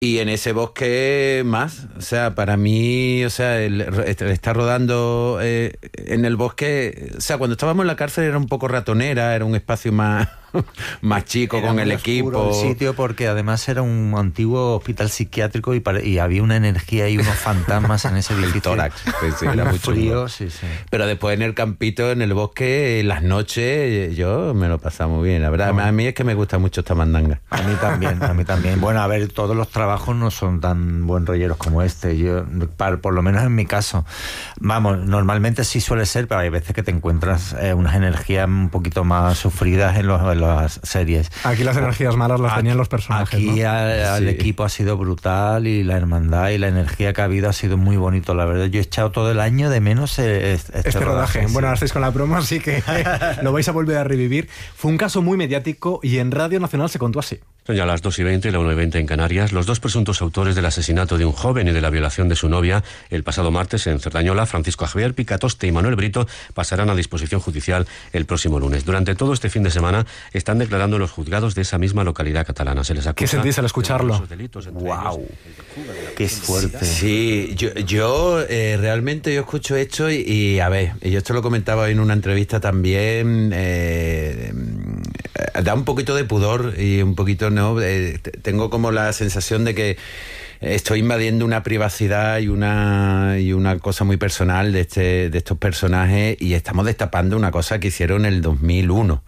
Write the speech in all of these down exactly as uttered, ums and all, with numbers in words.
Y en ese bosque más, o sea, para mí, o sea, el, el estar rodando eh, en el bosque, o sea, cuando estábamos en la cárcel era un poco ratonera, era un espacio más, más chico, era con el equipo. equipo. El sitio, porque además era un antiguo hospital psiquiátrico y, pare, y había una energía y unos fantasmas en ese edificio. El tórax, pues, sí, era muy frío, sí, sí. Pero después en el campito, en el bosque, en las noches, yo me lo pasaba muy bien, la verdad. No. A mí es que me gusta mucho esta mandanga. A mí también, a mí también. Bueno, a ver, todos los trabajos no son tan buen rolleros como este. Yo, por lo menos en mi caso, vamos, normalmente sí suele ser, pero hay veces que te encuentras eh, unas energías un poquito más sufridas en, los, en las series. Aquí las energías malas las tenían los personajes, Aquí ¿no? al, sí. equipo ha sido brutal y la hermandad y la energía que ha habido ha sido muy bonito, la verdad. Yo he echado todo el año de menos este, este, este rodaje. rodaje sí. Bueno, ahora estáis con la promo, así que lo vais a volver a revivir. Fue un caso muy mediático y en Radio Nacional se contó así. Son ya las dos y veinte y la una y veinte en Canarias. Los dos presuntos autores del asesinato de un joven y de la violación de su novia el pasado martes en Cerdañola, Francisco Javier Picatoste y Manuel Brito, pasarán a disposición judicial el próximo lunes. Durante todo este fin de semana están declarando en los juzgados de esa misma localidad catalana. Se les acusa. ¿Qué sentís al escucharlo? ¡Wow! ¡Qué fuerte! Sí, yo, yo eh, realmente yo escucho esto y, y a ver, yo esto lo comentaba en una entrevista también, eh, da un poquito de pudor y un poquito, ¿no? Eh, tengo como la sensación de que estoy invadiendo una privacidad y una y una cosa muy personal de este de estos personajes y estamos destapando una cosa que hicieron en el dos mil uno.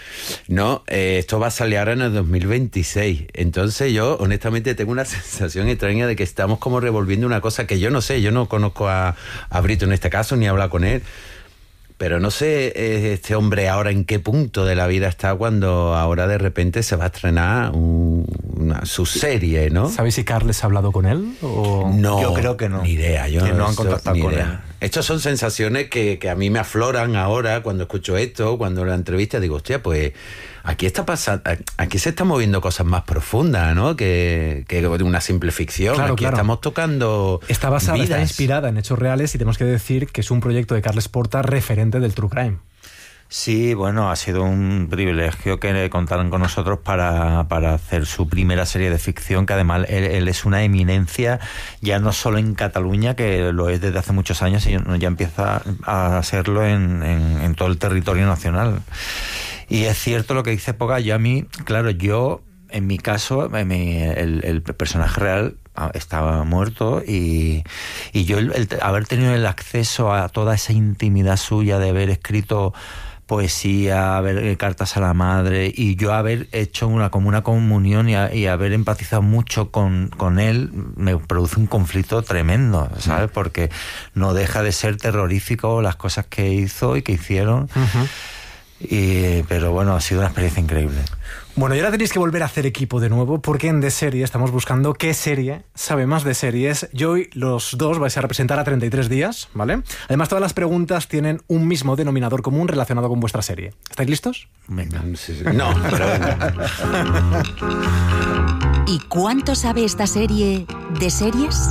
No, eh, esto va a salir ahora en el dos mil veintiséis. Entonces yo, honestamente, tengo una sensación extraña de que estamos como revolviendo una cosa que yo no sé. Yo no conozco a, a Brito en este caso, ni he hablado con él. Pero no sé eh, este hombre ahora en qué punto de la vida está cuando ahora de repente se va a estrenar un, una, su serie, ¿no? ¿Sabéis si Carles ha hablado con él? O... No, yo creo que no. Ni idea. Yo que no han esto, contactado con idea. él. Estas son sensaciones que, que a mí me afloran ahora cuando escucho esto, cuando la entrevista digo, hostia, pues aquí está pasando, aquí se están moviendo cosas más profundas, ¿no? Que, que una simple ficción. Claro, aquí claro. estamos tocando Está basada, vidas. Está inspirada en hechos reales y tenemos que decir que es un proyecto de Carles Porta referente del True Crime. Sí, bueno, ha sido un privilegio que contaran con nosotros para, para hacer su primera serie de ficción, que además él, él es una eminencia, ya no solo en Cataluña, que lo es desde hace muchos años, sino ya empieza a serlo en, en, en todo el territorio nacional. Y es cierto lo que dice Poga. Yo a mí, claro, yo, en mi caso, mi, el, el personaje real estaba muerto y, y yo el, el haber tenido el acceso a toda esa intimidad suya de haber escrito poesía, ver cartas a la madre y yo haber hecho una como una comunión y, a, y haber empatizado mucho con, con él me produce un conflicto tremendo, ¿sabes? Porque no deja de ser terrorífico las cosas que hizo y que hicieron. Uh-huh. Y, pero bueno, ha sido una experiencia increíble. Bueno, y ahora tenéis que volver a hacer equipo de nuevo porque en De Serie estamos buscando qué serie sabe más de series. Y hoy los dos vais a representar a treinta y tres días, ¿vale? Además, todas las preguntas tienen un mismo denominador común relacionado con vuestra serie. ¿Estáis listos? Venga. Sí, sí. No, pero venga. ¿Y cuánto sabe esta serie de series?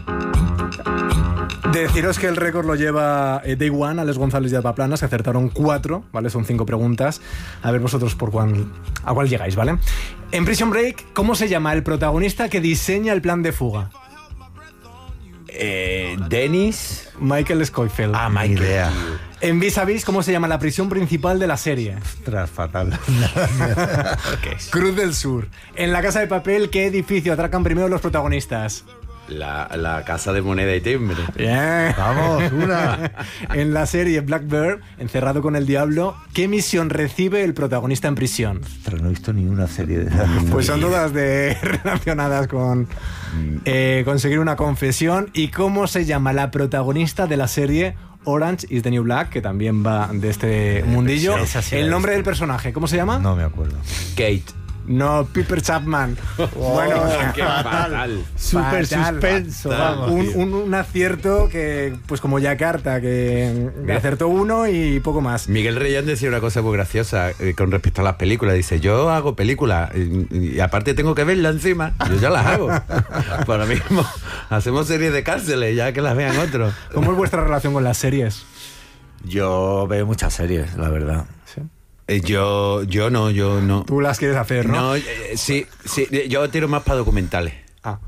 Deciros que el récord lo lleva eh, Day One, Alex González y Alba Planas, que acertaron cuatro, ¿vale? Son cinco preguntas. A ver vosotros por cuál, a cuál llegáis, ¿vale? En Prison Break, ¿cómo se llama el protagonista que diseña el plan de fuga? Eh, Dennis... Michael Scofield. Ah, Michael. Idea. En Vis a Vis, ¿cómo se llama la prisión principal de la serie? Ostras, fatal. Okay. Cruz del Sur. En La Casa de Papel, ¿qué edificio atracan primero los protagonistas? La, la Casa de Moneda y Timbre. Bien. Vamos, una. En la serie Black Bear, Encerrado con el Diablo, ¿qué misión recibe el protagonista en prisión? Ostras, no he visto ninguna serie de esas. Pues son todas de, relacionadas con eh, conseguir una confesión. ¿Y cómo se llama la protagonista de la serie Orange is the New Black, que también va de este mundillo? Sí, sí, el nombre del personaje, ¿cómo se llama? No me acuerdo. Kate. No, Piper Chapman. Oh, bueno, qué fatal. Súper suspenso. Vamos, un, un, un acierto que, pues como Yakarta, que acertó uno y poco más. Miguel Reyán decía una cosa muy graciosa eh, con respecto a las películas. Dice, yo hago películas y, y aparte tengo que verlas encima. Yo ya las hago. Por lo mismo, hacemos series de cárceles ya que las vean otros. ¿Cómo es vuestra relación con las series? Yo veo muchas series, la verdad. ¿Sí? Yo, yo no, yo no. Tú las quieres hacer, ¿no? No, eh, sí, sí, yo tiro más para documentales. Ah.